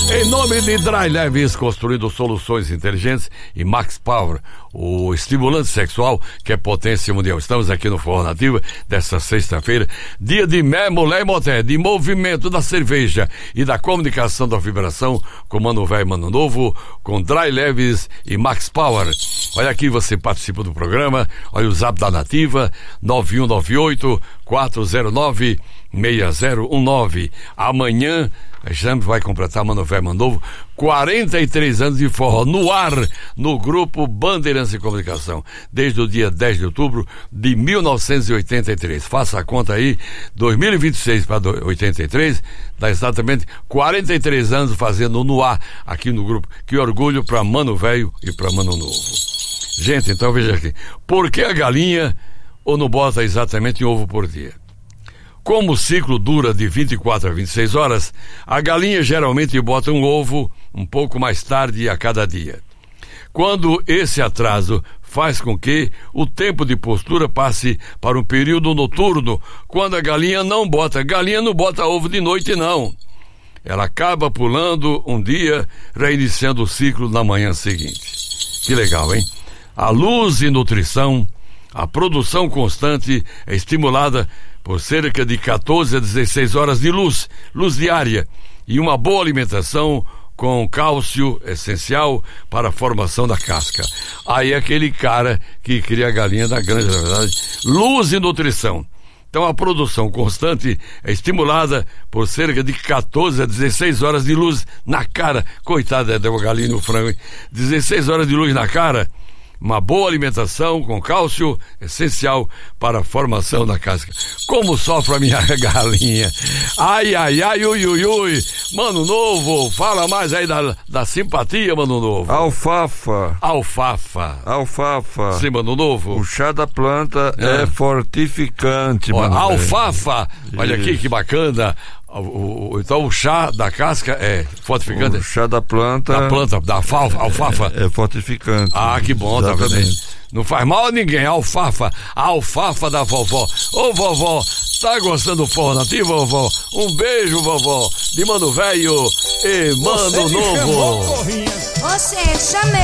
Em nome de Dry Leves, construindo soluções inteligentes, e Max Power, o estimulante sexual que é potência mundial. Estamos aqui no Forró Nativa desta sexta-feira, dia de mulher e moté, de movimento da cerveja e da comunicação da vibração, com Mano Velho e Mano Novo, com Dry Leves e Max Power. Olha aqui, você participa do programa, olha o zap da Nativa, 9198-409-6019. Amanhã a gente vai completar, Mano Velho, Mano Novo, 43 anos de forró no ar, no grupo Bandeirantes de Comunicação, desde o dia 10 de outubro de 1983. Faça a conta aí, 2026 para 83, dá exatamente 43 anos fazendo no ar aqui no grupo. Que orgulho para Mano Velho e para Mano Novo. Gente, então veja aqui, por que a galinha ou não bota exatamente um ovo por dia? Como o ciclo dura de 24 a 26 horas, a galinha geralmente bota um ovo um pouco mais tarde a cada dia. Quando esse atraso faz com que o tempo de postura passe para um período noturno, quando a galinha não bota ovo de noite não. Ela acaba pulando um dia, reiniciando o ciclo na manhã seguinte. Que legal, hein? A luz e nutrição, a produção constante é estimulada por cerca de 14 a 16 horas de luz diária, e uma boa alimentação com cálcio essencial para a formação da casca. Aí é aquele cara que cria a galinha da granja, na verdade. Luz e nutrição. Então a produção constante é estimulada por cerca de 14 a 16 horas de luz na cara. Coitada da galinha no frango, hein? 16 horas de luz na cara. Uma boa alimentação com cálcio essencial para a formação da casca. Como sofre a minha galinha. Ai, ai, ai, ui, ui, ui. Mano Novo, fala mais aí da simpatia, Mano Novo. Alfafa. Sim, Mano Novo. O chá da planta é fortificante, Mano. Alfafa. Olha aqui que bacana. Então o chá da casca é fortificante? O chá da planta... Da alfafa. É fortificante. Ah, que bom, exatamente. Tá vendo? Não faz mal a ninguém, alfafa. A alfafa da vovó. Ô vovó, tá gostando do Forró Nativo, vovó? Um beijo, vovó, de Mano Velho e Mano Novo. Você chamei.